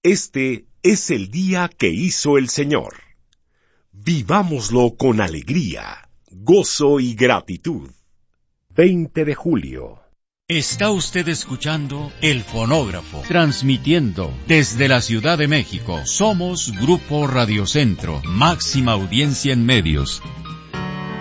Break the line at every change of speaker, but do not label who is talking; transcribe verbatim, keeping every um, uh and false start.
Este es el día que hizo el Señor. Vivámoslo con alegría, gozo y gratitud. veinte de julio.
Está usted escuchando El Fonógrafo, transmitiendo desde la Ciudad de México. Somos Grupo Radio Centro, máxima audiencia en medios.